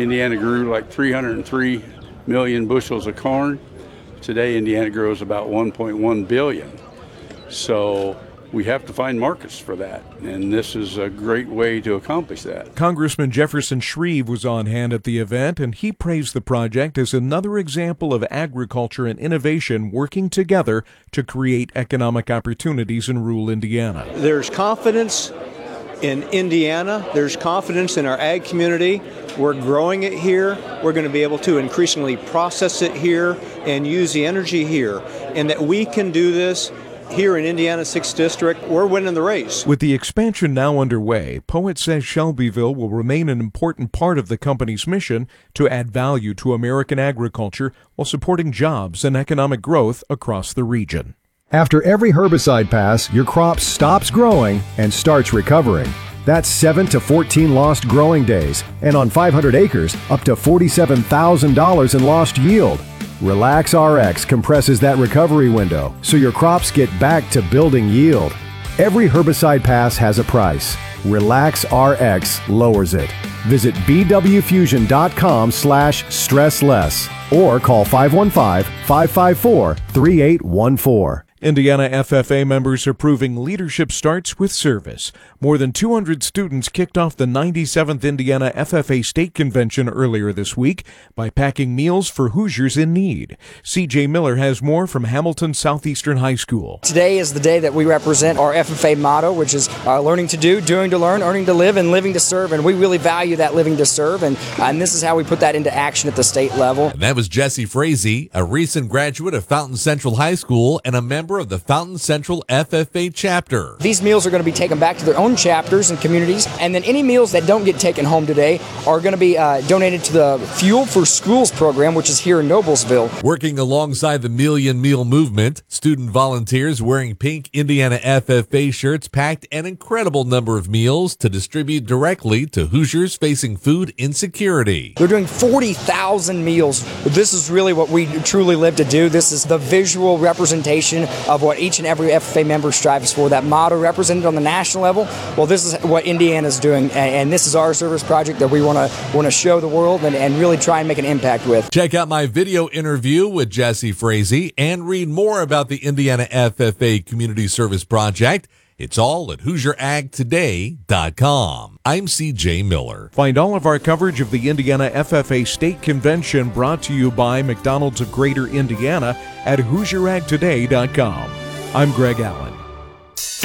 Indiana grew like 303 million bushels of corn. Today, Indiana grows about 1.1 billion. So we have to find markets for that, and this is a great way to accomplish that. Congressman Jefferson Shreve was on hand at the event, and he praised the project as another example of agriculture and innovation working together to create economic opportunities in rural Indiana. There's confidence in Indiana. There's confidence in our ag community. We're growing it here. We're going to be able to increasingly process it here and use the energy here, and that we can do this here in Indiana's 6th District. We're winning the race. With the expansion now underway, Poet says Shelbyville will remain an important part of the company's mission to add value to American agriculture while supporting jobs and economic growth across the region. After every herbicide pass, your crop stops growing and starts recovering. That's 7 to 14 lost growing days, and on 500 acres, up to $47,000 in lost yield. Relax RX compresses that recovery window so your crops get back to building yield. Every herbicide pass has a price. Relax RX lowers it. Visit bwfusion.com/stressless or call 515-554-3814. Indiana FFA members are proving leadership starts with service. More than 200 students kicked off the 97th Indiana FFA State Convention earlier this week by packing meals for Hoosiers in need. C.J. Miller has more from Hamilton Southeastern High School. Today is the day that we represent our FFA motto, which is learning to do, doing to learn, earning to live, and living to serve. And we really value that living to serve, and this is how we put that into action at the state level. And that was Jesse Frazee, a recent graduate of Fountain Central High School and a member of the Fountain Central FFA chapter. These meals are going to be taken back to their own chapters and communities, and then any meals that don't get taken home today are going to be donated to the Fuel for Schools program, which is here in Noblesville. Working alongside the Million Meal Movement, student volunteers wearing pink Indiana FFA shirts packed an incredible number of meals to distribute directly to Hoosiers facing food insecurity. They're doing 40,000 meals. This is really what we truly live to do. This is the visual representation of what each and every FFA member strives for. That motto represented on the national level, well, this is what Indiana's doing, and this is our service project that we want to show the world and really try and make an impact with. Check out my video interview with Jesse Frazee and read more about the Indiana FFA Community Service Project. It's all at HoosierAgToday.com. I'm C.J. Miller. Find all of our coverage of the Indiana FFA State Convention brought to you by McDonald's of Greater Indiana at HoosierAgToday.com. I'm Greg Allen.